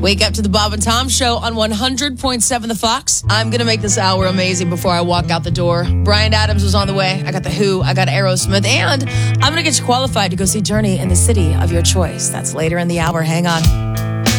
Wake up to the Bob and Tom Show on 100.7 The Fox. I'm going to make this hour amazing before I walk out the door. Bryan Adams was on the way. I got The Who. I got Aerosmith. And I'm going to get you qualified to go see Journey in the city of your choice. That's later in the hour. Hang on.